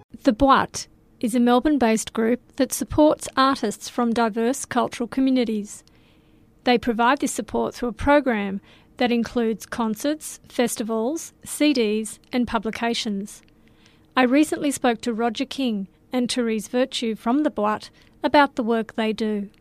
The Boite is a Melbourne-based group that supports artists from diverse cultural communities. They provide this support through a program that includes concerts, festivals, CDs and publications. I recently spoke to Roger King and Therese Virtue from The Boite about the work they do.